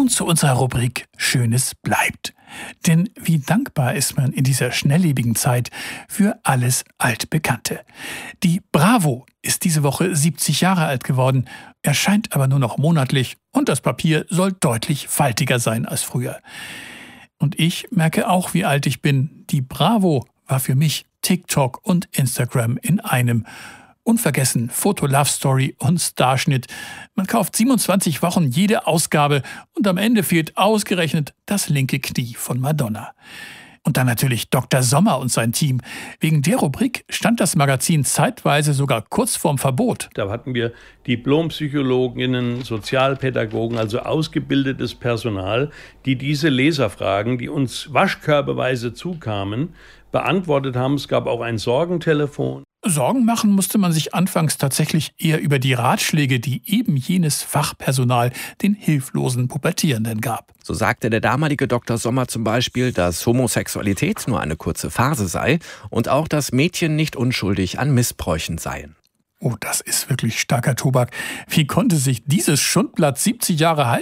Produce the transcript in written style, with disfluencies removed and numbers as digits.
nun zu unserer Rubrik Schönes bleibt. Denn wie dankbar ist man in dieser schnelllebigen Zeit für alles Altbekannte. Die Bravo ist diese Woche 70 Jahre alt geworden, erscheint aber nur noch monatlich und das Papier soll deutlich faltiger sein als früher. Und ich merke auch, wie alt ich bin. Die Bravo war für mich TikTok und Instagram in einem. Unvergessen Foto, Love Story und Starschnitt. Man kauft 27 Wochen jede Ausgabe und am Ende fehlt ausgerechnet das linke Knie von Madonna. Und dann natürlich Dr. Sommer und sein Team. Wegen der Rubrik stand das Magazin zeitweise sogar kurz vorm Verbot. Da hatten wir Diplompsychologinnen, Sozialpädagogen, also ausgebildetes Personal, die diese Leserfragen, die uns waschkörbeweise zukamen, beantwortet haben. Es gab auch ein Sorgentelefon. Sorgen machen musste man sich anfangs tatsächlich eher über die Ratschläge, die eben jenes Fachpersonal den hilflosen Pubertierenden gab. So sagte der damalige Dr. Sommer zum Beispiel, dass Homosexualität nur eine kurze Phase sei und auch, dass Mädchen nicht unschuldig an Missbräuchen seien. Oh, das ist wirklich starker Tobak. Wie konnte sich dieses Schundblatt 70 Jahre halten?